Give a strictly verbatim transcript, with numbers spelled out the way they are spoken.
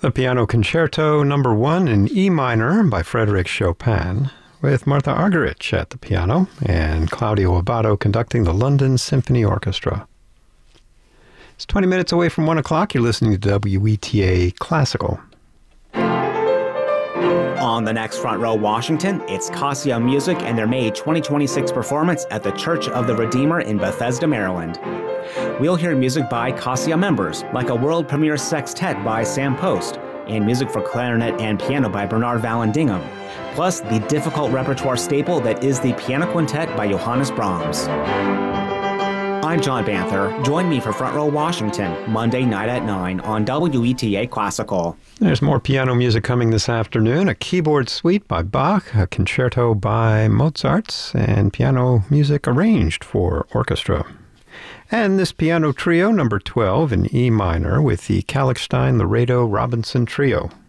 The Piano Concerto Number One in E minor by Frédéric Chopin, with Martha Argerich at the piano and Claudio Abbado conducting the London Symphony Orchestra. It's twenty minutes away from one o'clock. You're listening to W E T A Classical. On the next Front Row Washington, it's Cassia Music and their May twenty twenty-six performance at the Church of the Redeemer in Bethesda, Maryland. We'll hear music by Cassia members, like a world premiere sextet by Sam Post, and music for clarinet and piano by Bernard Vallandigham, plus the difficult repertoire staple that is the Piano Quintet by Johannes Brahms. I'm John Banther. Join me for Front Row Washington, Monday night at nine on W E T A Classical. There's more piano music coming this afternoon. A keyboard suite by Bach, a concerto by Mozart, and piano music arranged for orchestra. And this piano trio, number twelve in E minor, with the Kalkstein Laredo Robinson Trio.